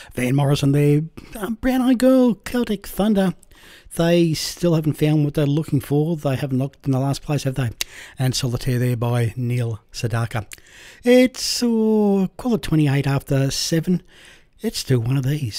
Van Morrison there, Brown Eyed Girl, Celtic Thunder. They still haven't found what they're looking for. They haven't looked in the last place, have they? And Solitaire there by Neil Sedaka. It's call it 28 after 7. It's still one of these.